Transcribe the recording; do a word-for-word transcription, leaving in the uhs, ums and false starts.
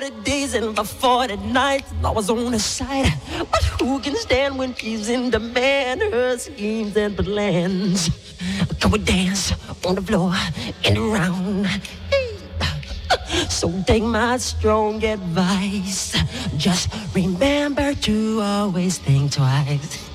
forty days and the forty nights, I was on her side. But who can stand when she's in demand? Her schemes and plans. Can we dance on the floor and around? Hey. So take my strong advice. Just remember to always think twice.